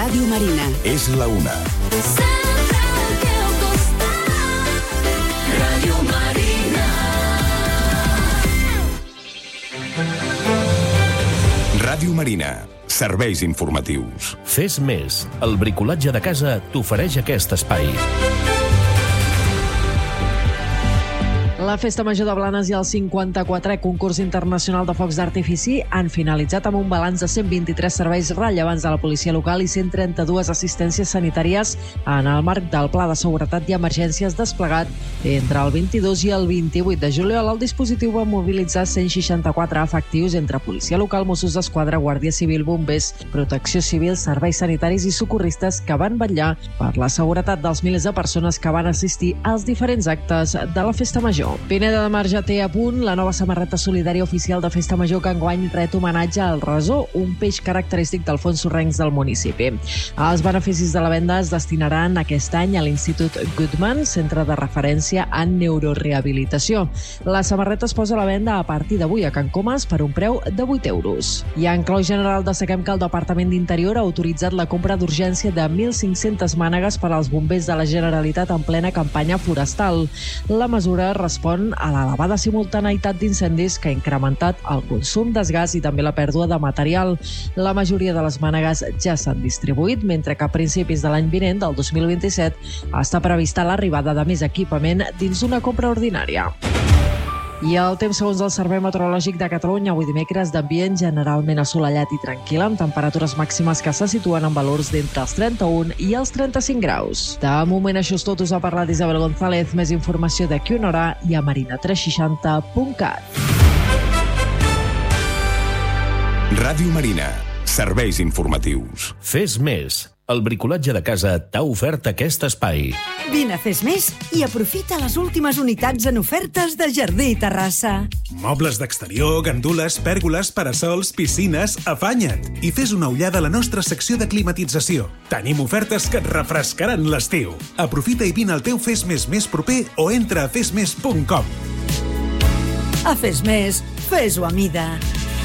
Ràdio Marina. És la una. Sempre al teu costat. Ràdio Marina. Ràdio Marina. Serveis informatius. Fes més. El bricolatge de casa t'ofereix aquest espai. La Festa Major de Blanes i el 54è concurs internacional de focs d'artifici han finalitzat amb un balanç de 123 serveis rellevants de la policia local i 132 assistències sanitàries en el marc del Pla de Seguretat i Emergències desplegat entre el 22 i el 28 de juliol. El dispositiu va mobilitzar 164 efectius entre policia local, Mossos d'Esquadra, Guàrdia Civil, bombers, protecció civil, serveis sanitaris i socorristes que van vetllar per la seguretat dels milers de persones que van assistir als diferents actes de la Festa Major. Pineda de Mar ja té a punt la nova samarreta solidària oficial de Festa Major que enguany ret homenatge al rasó, un peix característic dels fons sorrencs del municipi. Els beneficis de la venda es destinaran aquest any a l'Institut Goodman, centre de referència en neurorehabilitació. La samarreta es posa a la venda a partir d'avui a Can Comas per un preu de 8 euros. I en clau general destaquem que el Departament d'Interior ha autoritzat la compra d'urgència de 1.500 mànegues per als bombers de la Generalitat en plena campanya forestal. La mesura respon a l'elevada simultaneïtat d'incendis que ha incrementat el consum de gas i també la pèrdua de material. La majoria de les mànegues ja s'han distribuït, mentre que a principis de l'any vinent, del 2027, està prevista l'arribada de més equipament dins d'una compra ordinària. I el temps segons el Servei Meteorològic de Catalunya, avui dimecres d'ambient generalment assolellat i tranquil, amb temperatures màximes que se situen en valors d'entre els 31 i els 35 graus. De moment això és tot, us ha parlat Isabel González. Més informació d'aquí una hora i a marina360.cat. Ràdio Marina. Serveis informatius. Fes més. El bricolatge de casa t'ha ofert aquest espai. Vine a Fes Més i aprofita les últimes unitats en ofertes de Jardí i Terrassa. Mobles d'exterior, gandules, pèrgoles, parasols, piscines, afanya't i fes una ullada a la nostra secció de climatització. Tenim ofertes que et refrescaran l'estiu. Aprofita i vine al teu Fes Més proper o entra a fesmes.com. A Fes Més, fes-ho a mida.